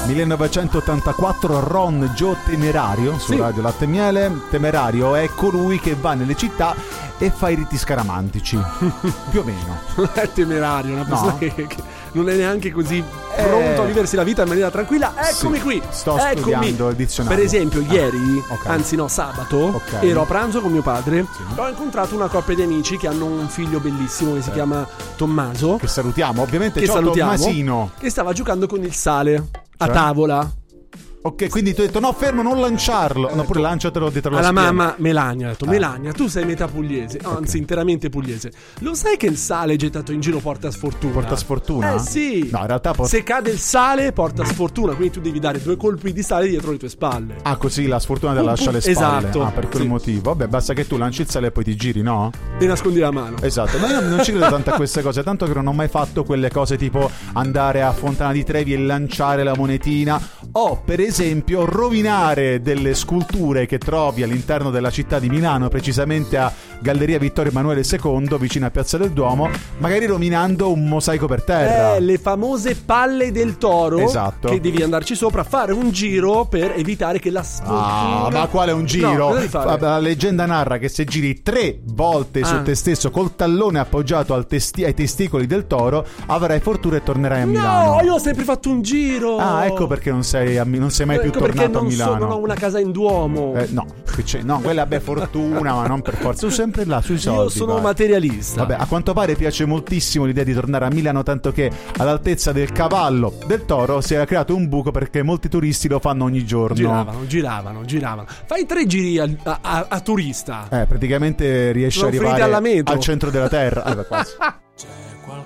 1984, Ron Joe Temerario su Radio Latte e Miele. Temerario è colui che va nelle città e fa i riti scaramantici, più o meno. Non è temerario, una persona che non è neanche così pronto a viversi la vita in maniera tranquilla. Eccomi qui. Sto studiando il dizionario. Per esempio, ieri, anzi no, sabato, ero a pranzo con mio padre. Ho incontrato una coppia di amici che hanno un figlio bellissimo che si chiama Tommaso. Che salutiamo, ovviamente. Ciao Tommasino. Che stava giocando con il sale a tavola. Ok, quindi tu hai detto no, fermo, non lanciarlo. No, pure lanciatelo dietro la alla schiena. mamma Melania, ho detto Melania, tu sei metà pugliese, anzi interamente pugliese. Lo sai che il sale gettato in giro porta sfortuna? Porta sfortuna? Sì. No, in realtà se cade il sale porta sfortuna, quindi tu devi dare 2 colpi di sale dietro le tue spalle. Ah, così la sfortuna te lascia alle spalle. Esatto. Per quel motivo. Vabbè, basta che tu lanci il sale e poi ti giri, no? E nascondi la mano. Esatto. Ma io non ci credo tanto a queste cose, tanto che non ho mai fatto quelle cose tipo andare a Fontana di Trevi e lanciare la monetina, o per esempio rovinare delle sculture che trovi all'interno della città di Milano, precisamente a Galleria Vittorio Emanuele II, vicino a Piazza del Duomo, magari rovinando un mosaico per terra. Le famose palle del toro. Esatto. Che devi andarci sopra, fare un giro per evitare che la sfortuna... ma quale un giro? No, cosa devi fare? La leggenda narra che se giri 3 volte su te stesso col tallone appoggiato ai testicoli del toro, avrai fortuna e tornerai a Milano. No, io ho sempre fatto un giro. Ah, ecco perché non sei mai più tornato a Milano. Non ho una casa in Duomo. No, quella è fortuna, ma non per forza. Tu sempre là sui soldi. Io sono materialista. Vabbè, a quanto pare piace moltissimo l'idea di tornare a Milano, tanto che all'altezza del cavallo del toro si era creato un buco perché molti turisti lo fanno ogni giorno. Giravano. Fai 3 giri a turista. Praticamente riesci a arrivare al centro della terra. Quasi.